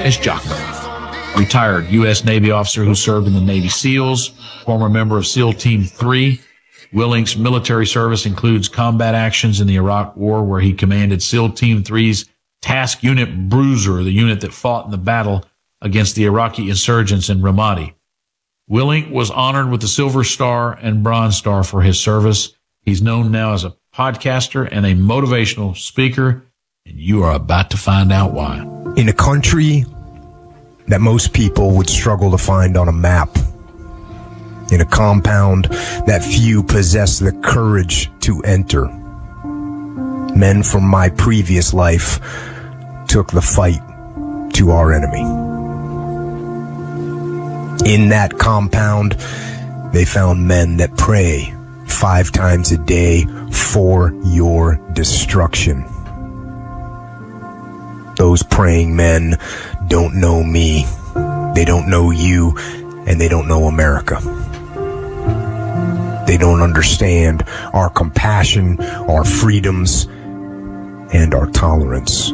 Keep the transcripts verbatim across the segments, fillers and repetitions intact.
as Jocko, retired U S Navy officer who served in the Navy SEALs, former member of SEAL Team three. Willink's military service includes combat actions in the Iraq War, where he commanded SEAL Team three's Task Unit Bruiser, the unit that fought in the battle against the Iraqi insurgents in Ramadi. Willink was honored with the Silver Star and Bronze Star for his service. He's known now as a podcaster and a motivational speaker, and you are about to find out why. In a country that most people would struggle to find on a map, in a compound that few possess the courage to enter, men from my previous life took the fight to our enemy. In that compound, they found men that pray five times a day for your destruction. Those praying men don't know me, they don't know you, and they don't know America. They don't understand our compassion, our freedoms, and our tolerance.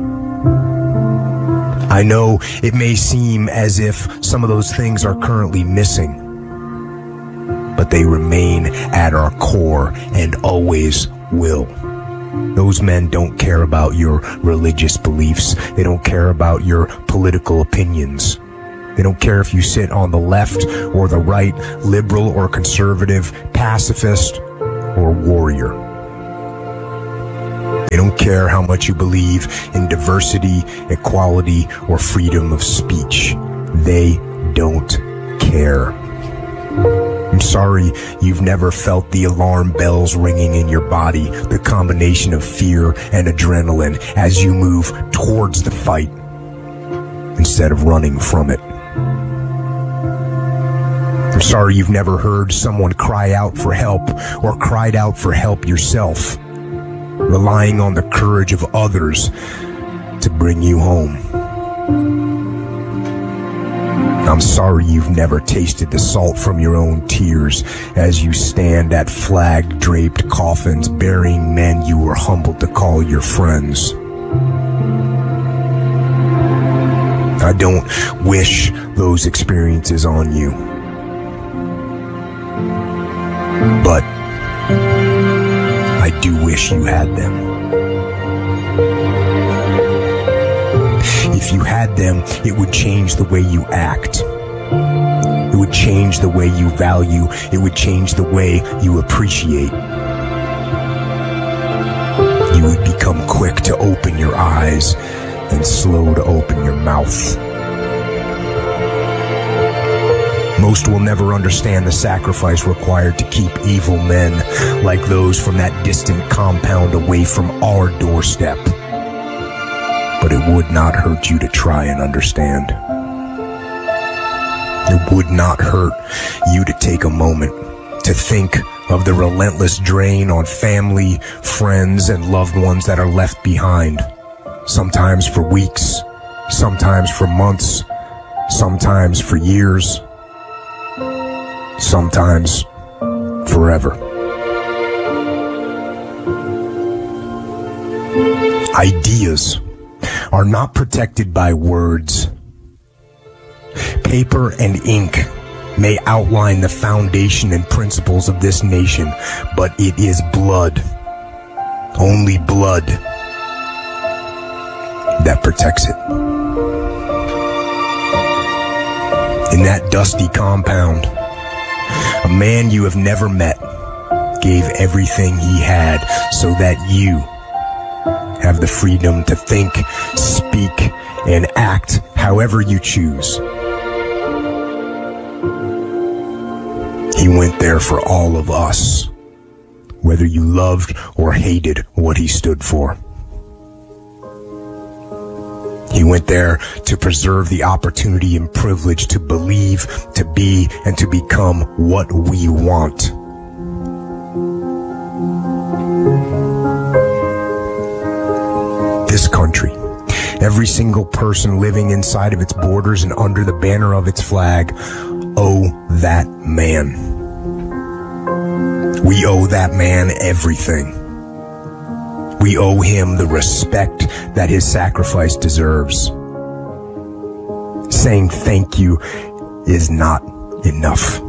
I know it may seem as if some of those things are currently missing, but they remain at our core and always will. Those men don't care about your religious beliefs. They don't care about your political opinions. They don't care if you sit on the left or the right, liberal or conservative, pacifist or warrior. They don't care how much you believe in diversity, equality, or freedom of speech. They don't care. I'm sorry you've never felt the alarm bells ringing in your body, the combination of fear and adrenaline as you move towards the fight instead of running from it. I'm sorry you've never heard someone cry out for help or cried out for help yourself, relying on the courage of others to bring you home. I'm sorry you've never tasted the salt from your own tears as you stand at flag-draped coffins burying men you were humbled to call your friends. I don't wish those experiences on you, but I do wish you had them. If you had them, it would change the way you act. It would change the way you value. It would change the way you appreciate. You would become quick to open your eyes and slow to open your mouth. Most will never understand the sacrifice required to keep evil men like those from that distant compound away from our doorstep. But it would not hurt you to try and understand. It would not hurt you to take a moment to think of the relentless drain on family, friends, and loved ones that are left behind. Sometimes for weeks, sometimes for months, sometimes for years, sometimes forever. Ideas are not protected by words. Paper and ink may outline the foundation and principles of this nation, but it is blood, only blood, that protects it. In that dusty compound, a man you have never met gave everything he had so that you have the freedom to think, speak, and act however you choose. He went there for all of us, whether you loved or hated what he stood for. He went there to preserve the opportunity and privilege to believe, to be, and to become what we want. This country, every single person living inside of its borders and under the banner of its flag, owe that man. We owe that man everything. We owe him the respect that his sacrifice deserves. saying thank you is not enough.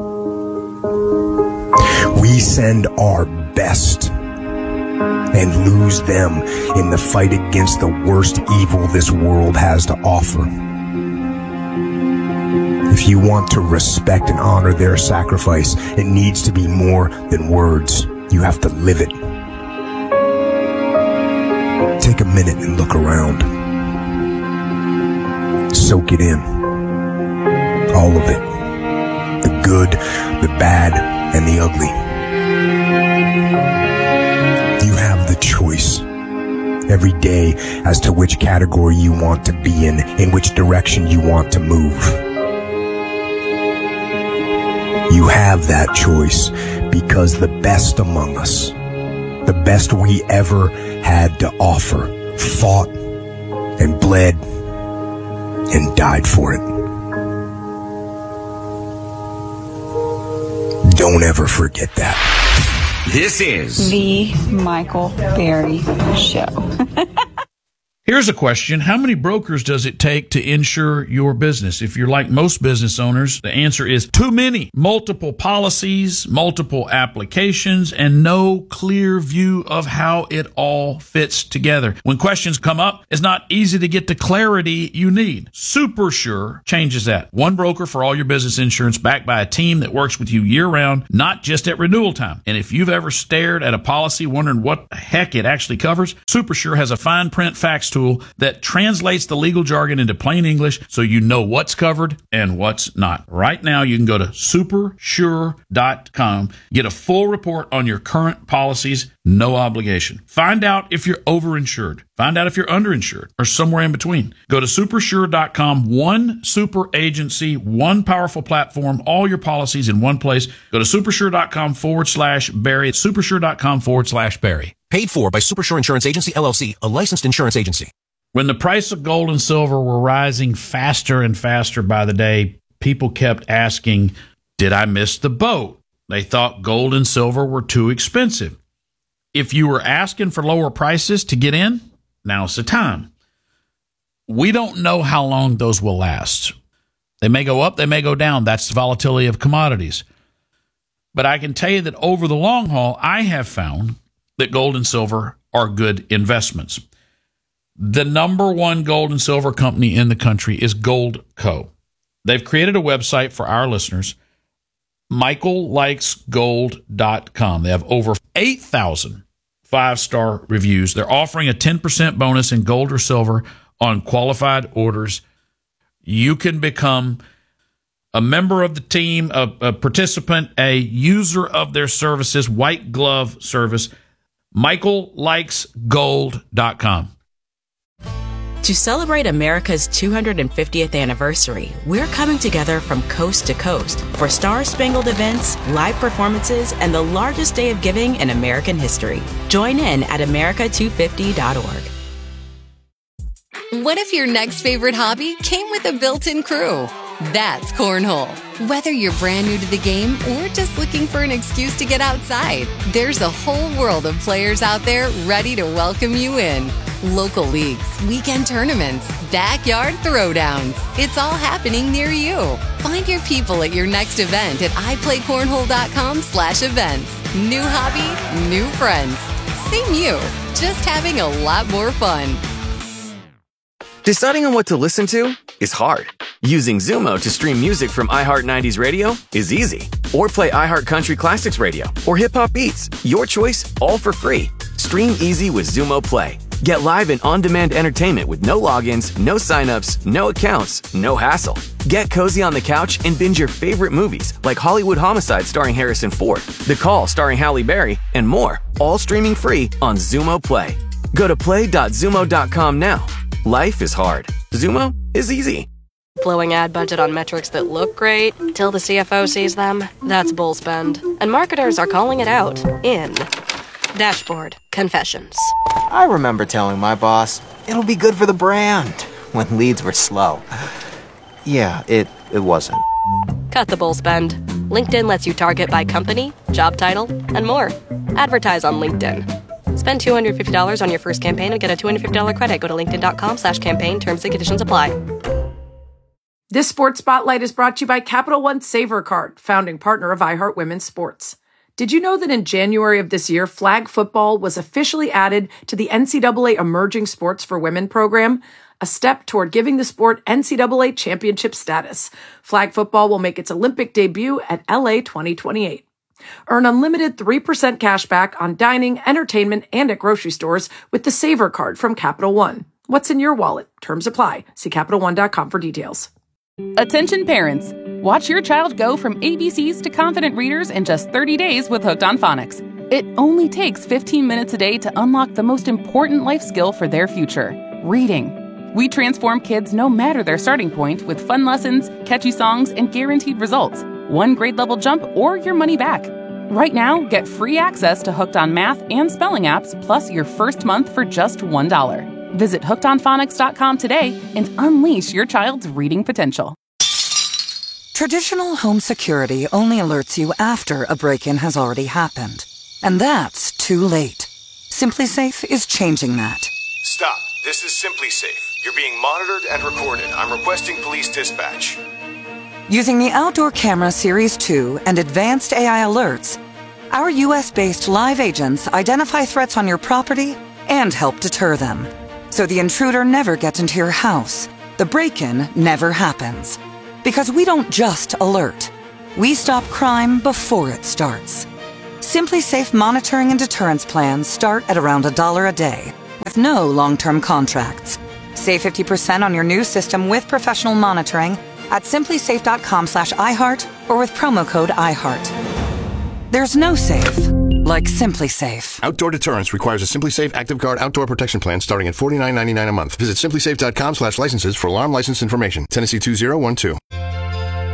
We send our best and lose them in the fight against the worst evil this world has to offer. If you want to respect and honor their sacrifice, it needs to be more than words. You have to live it. Take a minute and look around. Soak it in. All of it. The good, the bad, and the ugly. You have the choice every day as to which category you want to be in, in which direction you want to move. You have that choice because the best among us, the best we ever had to offer, fought and bled and died for it. Don't ever forget that. This is The Michael Berry Show. Here's a question. How many brokers does it take to insure your business? If you're like most business owners, the answer is too many. Multiple policies, multiple applications, and no clear view of how it all fits together. When questions come up, it's not easy to get the clarity you need. SuperSure changes that. One broker for all your business insurance, backed by a team that works with you year-round, not just at renewal time. And if you've ever stared at a policy wondering what the heck it actually covers, SuperSure has a fine print facts tool that translates the legal jargon into plain English so you know what's covered and what's not. Right now, you can go to super sure dot com, get a full report on your current policies, no obligation. Find out if you're overinsured. Find out if you're underinsured or somewhere in between. Go to super sure dot com, one super agency, one powerful platform, all your policies in one place. Go to supersure dot com forward slash Barry. supersure dot com forward slash Barry. Paid for by Supersure Insurance Agency, L L C, a licensed insurance agency. When the price of gold and silver were rising faster and faster by the day, people kept asking, did I miss the boat? They thought gold and silver were too expensive. If you were asking for lower prices to get in, now's the time. We don't know how long those will last. They may go up, they may go down. That's the volatility of commodities. But I can tell you that over the long haul, I have found that gold and silver are good investments. The number one gold and silver company in the country is Goldco. They've created a website for our listeners, michael likes gold dot com. They have over eight thousand five-star reviews. They're offering a ten percent bonus in gold or silver on qualified orders. You can become a member of the team, a, a participant, a user of their services, white glove service. michael likes gold dot com. To celebrate America's two hundred fiftieth anniversary, we're coming together from coast to coast for star-spangled events, live performances, and the largest day of giving in American history. Join in at america two fifty dot org. What if your next favorite hobby came with a built-in crew? That's cornhole. Whether you're brand new to the game or just looking for an excuse to get outside, there's a whole world of players out there ready to welcome you in. Local leagues, weekend tournaments, backyard throwdowns. It's all happening near you. Find your people at your next event at i play cornhole dot com slash events. New hobby, new friends. Same you, just having a lot more fun. Deciding on what to listen to is hard. Using Zumo to stream music from iHeart nineties Radio is easy. Or play iHeart Country Classics Radio or Hip Hop Beats. Your choice, all for free. Stream easy with Zumo Play. Get live and on-demand entertainment with no logins, no signups, no accounts, no hassle. Get cozy on the couch and binge your favorite movies like Hollywood Homicide starring Harrison Ford, The Call starring Halle Berry, and more. All streaming free on Zumo Play. Go to play dot zumo dot com now. Life is hard. Zumo is easy. Blowing ad budget on metrics that look great till the C F O sees them, that's bull spend. And marketers are calling it out in Dashboard Confessions. I remember telling my boss, it'll be good for the brand, when leads were slow. Yeah, it, it wasn't. Cut the bull spend. LinkedIn lets you target by company, job title, and more. Advertise on LinkedIn. Spend two hundred fifty dollars on your first campaign and get a two hundred fifty dollars credit. Go to linkedin dot com slash campaign. Terms and conditions apply. This Sports Spotlight is brought to you by Capital One Saver Card, founding partner of iHeart Women's Sports. Did you know that in January of this year, flag football was officially added to the N C double A Emerging Sports for Women program, a step toward giving the sport N C double A championship status? Flag football will make its Olympic debut at L A twenty twenty-eight. Earn unlimited three percent cash back on dining, entertainment, and at grocery stores with the Saver Card from Capital One. What's in your wallet? Terms apply. See Capital One dot com for details. Attention parents. Watch your child go from A B Cs to confident readers in just thirty days with Hooked on Phonics. It only takes fifteen minutes a day to unlock the most important life skill for their future, reading. We transform kids no matter their starting point with fun lessons, catchy songs, and guaranteed results. One grade level jump or your money back. Right now, get free access to Hooked on Math and Spelling apps, plus your first month for just one dollar. Visit hooked on phonics dot com today and unleash your child's reading potential. Traditional home security only alerts you after a break-in has already happened. And that's too late. SimpliSafe is changing that. Stop. This is SimpliSafe. You're being monitored and recorded. I'm requesting police dispatch. Using the Outdoor Camera Series two and advanced A I alerts, our U S-based live agents identify threats on your property and help deter them. So the intruder never gets into your house. The break-in never happens. Because we don't just alert. We stop crime before it starts. SimpliSafe monitoring and deterrence plans start at around a dollar a day, with no long-term contracts. Save fifty percent on your new system with professional monitoring at simplisafe dot com slash iHeart or with promo code iHeart. There's no safe like SimpliSafe. Outdoor deterrence requires a SimpliSafe Active Guard outdoor protection plan starting at forty-nine ninety-nine a month. Visit simplisafe dot com slash licenses for alarm license information. Tennessee two zero one two.